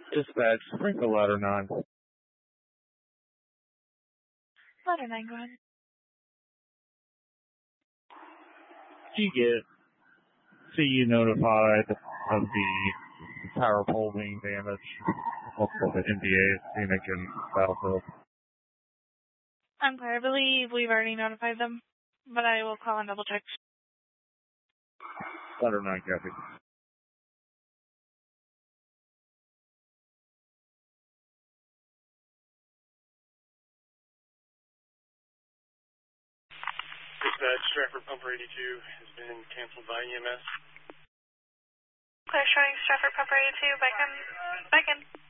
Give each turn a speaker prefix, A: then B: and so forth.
A: Dispatch, sprinkle ladder 9.
B: Ladder 9, go ahead.
A: CU notified of the power pole being damaged. Also the NDA, Scenic and Battlefield.
B: I'm clear. I believe we've already notified them, but I will call and double check.
A: Ladder 9, copy.
C: Dispatch, Stratford Pumper 82 has been canceled by EMS.
B: Clear, showing Stratford Pumper 82, back in.